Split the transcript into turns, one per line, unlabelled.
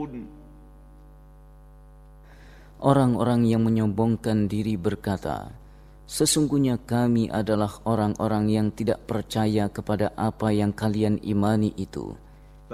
Orang-orang yang menyombongkan diri berkata, sesungguhnya kami adalah orang-orang yang tidak percaya kepada apa yang kalian imani itu.